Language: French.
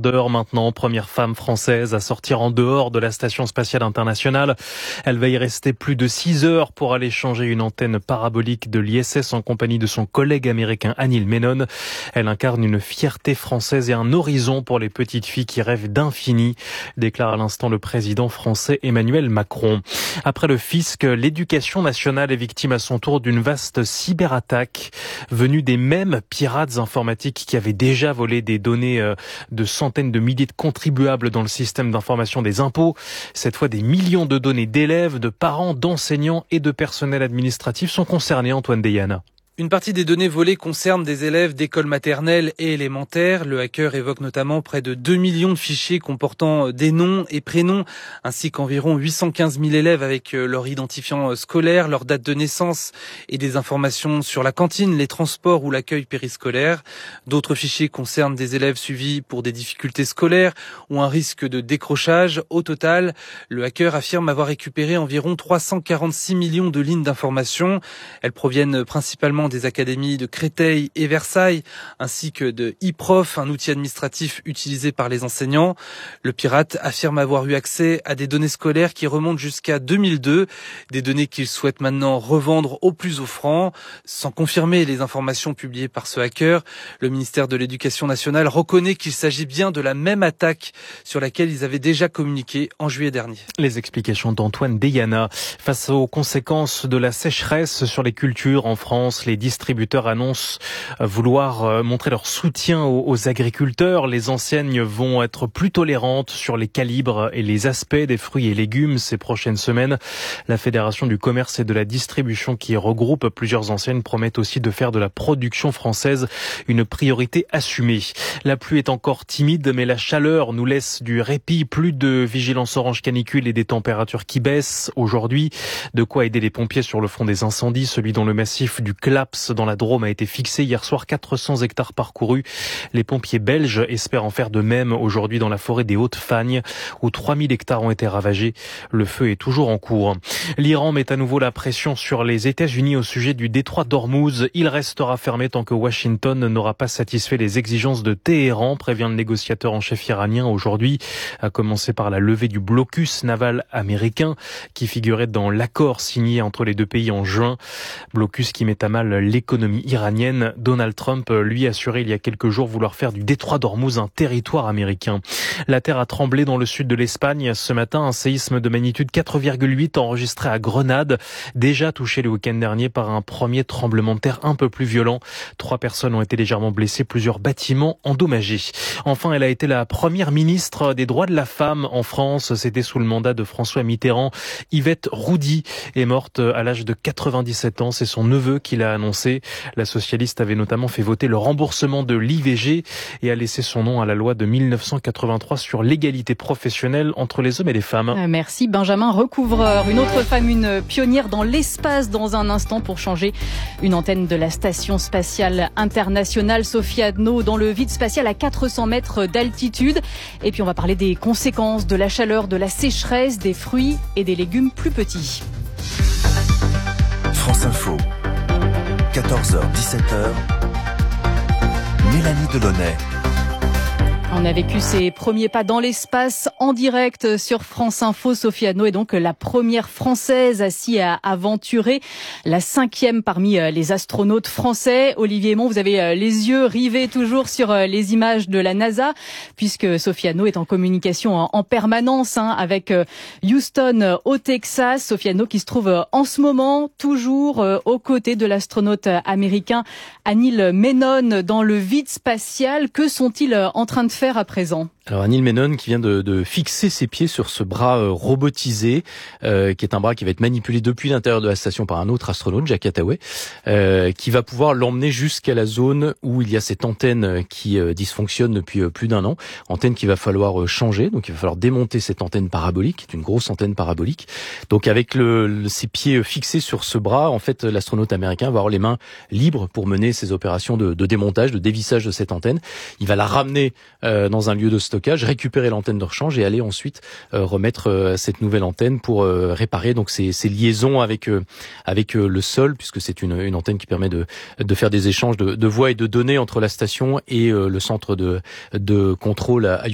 d'heure maintenant, première femme française à sortir en dehors de la Station spatiale internationale. Elle va y rester plus de 6 heures pour aller changer une antenne parabolique de l'ISS en compagnie de son collègue américain Anil Menon. Elle incarne une fierté française et un horizon pour les petites filles qui rêvent d'infini, déclare à l'instant le président français Emmanuel Macron. Après le fisc, l'éducation nationale est victime à son tour d'une vaste cyberattaque venue des mêmes pirates informatiques qui avaient déjà volé des données de centaines de milliers de contribuables dans le système d'information des impôts. Cette fois, des millions de données d'élèves, de parents, d'enseignants et de personnel administratif sont concernés, Antoine Deyana. Une partie des données volées concerne des élèves d'écoles maternelles et élémentaires. Le hacker évoque notamment près de 2 millions de fichiers comportant des noms et prénoms, ainsi qu'environ 815 000 élèves avec leur identifiant scolaire, leur date de naissance et des informations sur la cantine, les transports ou l'accueil périscolaire. D'autres fichiers concernent des élèves suivis pour des difficultés scolaires ou un risque de décrochage. Au total, le hacker affirme avoir récupéré environ 346 millions de lignes d'informations. Elles proviennent principalement des académies de Créteil et Versailles, ainsi que de e-prof, un outil administratif utilisé par les enseignants. Le pirate affirme avoir eu accès à des données scolaires qui remontent jusqu'à 2002, des données qu'il souhaite maintenant revendre au plus offrant. Sans confirmer les informations publiées par ce hacker, le ministère de l'Éducation nationale reconnaît qu'il s'agit bien de la même attaque sur laquelle ils avaient déjà communiqué en juillet dernier. Les explications d'Antoine Deyana. Face aux conséquences de la sécheresse sur les cultures en France, les distributeurs annoncent vouloir montrer leur soutien aux agriculteurs. Les enseignes vont être plus tolérantes sur les calibres et les aspects des fruits et légumes ces prochaines semaines. La Fédération du commerce et de la distribution, qui regroupe plusieurs enseignes, promet aussi de faire de la production française une priorité assumée. La pluie est encore timide, mais la chaleur nous laisse du répit. Plus de vigilance orange canicule et des températures qui baissent aujourd'hui. De quoi aider les pompiers sur le front des incendies, celui dont le massif du Claps dans la Drôme a été fixé hier soir, 400 hectares parcourus. Les pompiers belges espèrent en faire de même aujourd'hui dans la forêt des Hautes-Fagnes, où 3000 hectares ont été ravagés. Le feu est toujours en cours. L'Iran met à nouveau la pression sur les États-Unis au sujet du détroit d'Ormuz. Il restera fermé tant que Washington n'aura pas satisfait les exigences de Téhéran, prévient le négociateur en chef iranien aujourd'hui, à commencer par la levée du blocus naval américain qui figurait dans l'accord signé entre les deux pays en juin. Blocus qui met à mal l'économie iranienne. Donald Trump, lui, assurait il y a quelques jours vouloir faire du détroit d'Ormuz un territoire américain. La terre a tremblé dans le sud de l'Espagne. Ce matin, un séisme de magnitude 4,8 enregistré à Grenade, déjà touché le week-end dernier par un premier tremblement de terre un peu plus violent. 3 personnes ont été légèrement blessées, plusieurs bâtiments endommagés. Enfin, elle a été la première ministre des droits de la femme en France. C'était sous le mandat de François Mitterrand. Yvette Roudy est morte à l'âge de 97 ans. C'est son neveu qui l'a annoncé. La socialiste avait notamment fait voter le remboursement de l'IVG et a laissé son nom à la loi de 1983 sur l'égalité professionnelle entre les hommes et les femmes. Merci Benjamin Recouvreur. Une autre femme, une pionnière dans l'espace dans un instant pour changer une antenne de la Station spatiale internationale. Sophie Adno dans le vide spatial à 400 mètres d'altitude. Et puis on va parler des conséquences de la chaleur, de la sécheresse, des fruits et des légumes plus petits. France Info, 14h, 17h, Mélanie Delaunay. On a vécu ses premiers pas dans l'espace en direct sur France Info. Sophie Adno est donc la première Française à s'y aventurer, la 5e parmi les astronautes français. Olivier Aymon, vous avez les yeux rivés toujours sur les images de la NASA, puisque Sophie Adno est en communication en permanence avec Houston au Texas. Sophie Adno qui se trouve en ce moment toujours aux côtés de l'astronaute américain Anil Menon dans le vide spatial. Que sont-ils en train de faire à présent? Alors Anil Menon qui vient de fixer ses pieds sur ce bras robotisé, qui est un bras qui va être manipulé depuis l'intérieur de la station par un autre astronaute, Jack Attaway, qui va pouvoir l'emmener jusqu'à la zone où il y a cette antenne qui dysfonctionne depuis plus d'un an, antenne qu'il va falloir changer, donc il va falloir démonter cette antenne parabolique, qui est une grosse antenne parabolique. Donc avec ses pieds fixés sur ce bras, en fait l'astronaute américain va avoir les mains libres pour mener ses opérations de démontage, de dévissage de cette antenne. Il va la ramener dans un lieu de stockage, récupérer l'antenne de rechange et aller ensuite remettre cette nouvelle antenne pour réparer donc ces liaisons avec le sol, puisque c'est une antenne qui permet de faire des échanges de voix et de données entre la station et le centre de contrôle à